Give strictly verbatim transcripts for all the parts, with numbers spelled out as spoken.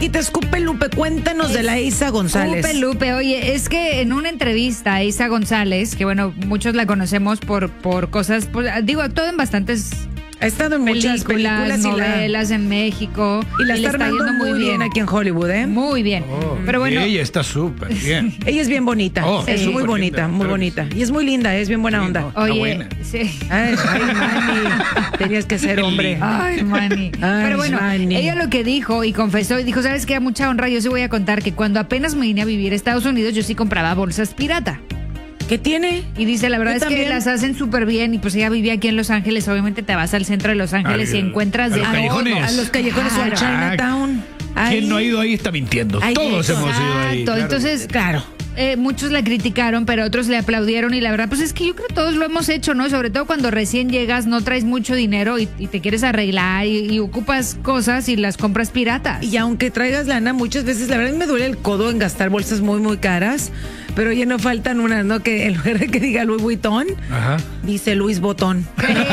Y te escupe Lupe, cuéntanos de la Isa González. Lupe, Lupe, oye, es que en una entrevista a Isa González, que bueno, muchos la conocemos por, por cosas, por, digo, actuado en bastantes Ha estado en muchas películas, películas, novelas y la, en México. y la y está le está armando yendo muy bien. bien aquí en Hollywood, ¿eh? Muy bien. Oh, Pero bueno, y ella está súper bien. Ella es bien bonita, Oh, es sí. muy bonita, Linda, muy claro bonita. que sí. Y es muy linda, es bien buena Sí, onda. no. Está oye, buena. sí. Ay, ay, Manny, tenías que ser hombre. Ay, Manny. Ay, Pero bueno, Manny. ella lo que dijo y confesó y dijo, ¿sabes qué? A mucha honra, yo sí voy a contar que cuando apenas me vine a vivir a Estados Unidos, yo sí compraba bolsas pirata. ¿Qué tiene? Y dice, la verdad Yo es también. que las hacen súper bien y pues ella vivía aquí en Los Ángeles, obviamente te vas al centro de Los Ángeles Al- y encuentras a de los todo. callejones. A los callejones o a Claro. Chinatown. Ay, Quien no ha ido ahí está mintiendo. Ay, Todos hemos ido ahí. Exacto, claro. entonces, Claro. eh, muchos la criticaron, pero otros le aplaudieron y la verdad, pues es que yo creo que todos lo hemos hecho, ¿no? Sobre todo cuando recién llegas, no traes mucho dinero y, y te quieres arreglar y, y ocupas cosas y las compras piratas. Y aunque traigas lana, muchas veces la verdad me duele el codo en gastar bolsas muy, muy caras. Pero ya no faltan unas, ¿no? Que en lugar de que diga Louis Vuitton, Ajá. dice Luis Botón.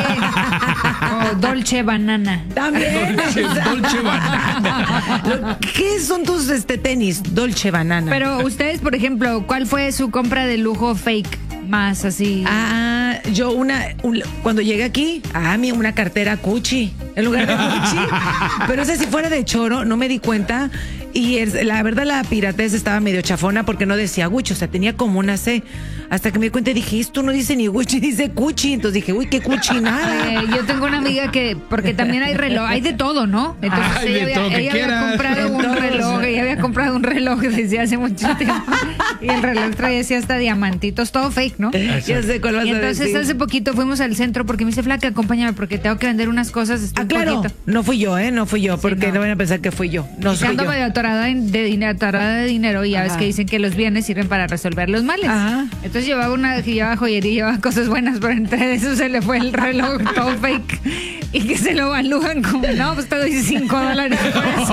O Dolce Banana. También. Dolce, Dolce Banana. Lo- ¿Qué son tus este, tenis? Dolce Banana. Pero ustedes, por ejemplo, ¿cuál fue su compra de lujo fake más así? Ah, yo una, un- cuando llegué aquí, ah, mi, una cartera Gucci, en lugar de Gucci. Pero ese si fuera de choro, no me di cuenta. Y es- la verdad la piratez estaba medio chafona porque no decía Gucci, o sea, tenía como una C. Hasta que me di cuenta y dije, esto no dice ni Gucci, dice Gucci. Entonces dije, uy, qué Gucci nada. Eh, yo tengo una amiga que, porque también hay reloj, hay de todo, ¿no? Entonces Hay ella, de había, todo que ella había quieras. comprado un Entonces- reloj, ella había comprado un reloj desde hace mucho tiempo. Y el reloj traía así hasta diamantitos, todo fake, ¿no? Ya sé cuál vas Y a entonces decir. hace poquito fuimos al centro porque me dice, flaca, acompáñame porque tengo que vender unas cosas. Estoy Ah, un claro, poquito. no fui yo, ¿eh? No fui yo, porque no. no van a pensar que fui yo. No Y soy ando yo. medio atorada en- de, dinero, atorada de dinero y ya ves Ajá. que dicen que los bienes sirven para resolver los males. Ajá. Entonces llevaba una, llevaba joyería, llevaba cosas buenas, pero entre eso se le fue el reloj todo fake y que se lo evalúan como, no, pues te doy cinco dólares por eso.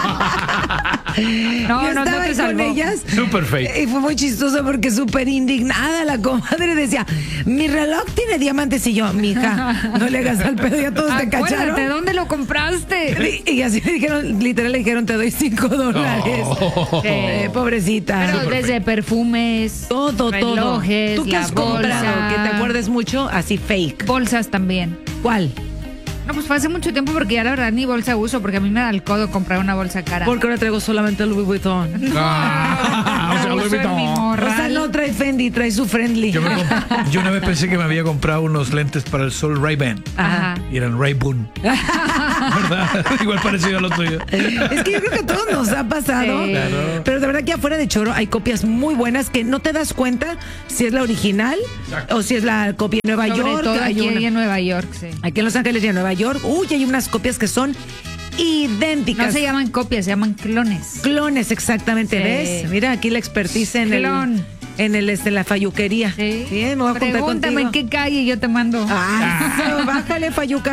No, Yo no, no estaba te ahí salvó. con ellas. Super fake. Y fue muy chistoso porque súper indignada la comadre decía, mi reloj tiene diamantes y yo, mija, no le hagas al pedo, ya todos te Acuérdate, cacharon. ¿dónde lo compraste? Y, y así le dijeron, literal le dijeron, te doy cinco dólares. Oh. Eh, pobrecita. Pero Súper desde perfumes, todo, relojes, todo. ¿Tú qué la has comprado? bolsa. Que te acuerdes mucho, así fake. Bolsas también. ¿Cuál? No, pues fue hace mucho tiempo porque ya la verdad ni bolsa uso porque a mí me da el codo comprar una bolsa cara. Porque ahora traigo solamente Louis Vuitton. Ah, o sea, La Louis uso en mi Vuitton. morral. O sea, no trae Fendi, trae su friendly. Yo, me comp- yo una vez pensé que me había comprado unos lentes para el sol Ray-Ban. Ajá. Y eran Ray-Boon. ¿Verdad? Igual parecido a lo tuyo. Es que yo creo que a todos nos ha pasado. Sí. Claro. Pero de verdad que afuera de Choro hay copias muy buenas que no te das cuenta si es la original Exacto. o si es la copia en Nueva Sobre York. todo hay aquí una- en Nueva York, sí. aquí en Los Ángeles y en Nueva York. Uy, hay unas copias que son idénticas. No se llaman copias, se llaman clones. Clones, exactamente. Sí. ¿Ves? Mira aquí la experticia en Clon. el en el este la falluquería. Sí. Bien, me voy a juntar Pregúntame contigo. en qué calle y yo te mando. Ah, eso, bájale, Fayuca.